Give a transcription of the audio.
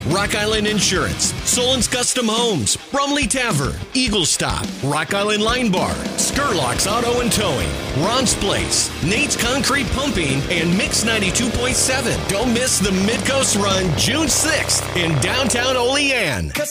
Rock Island Insurance, Solon's Custom Homes, Brumley Tavern, Eagle Stop, Rock Island Line Bar, Skurlock's Auto and Towing, Ron's Place, Nate's Concrete Pumping, and Mix 92.7. Don't miss the Midcoast Run June 6th in downtown Olean.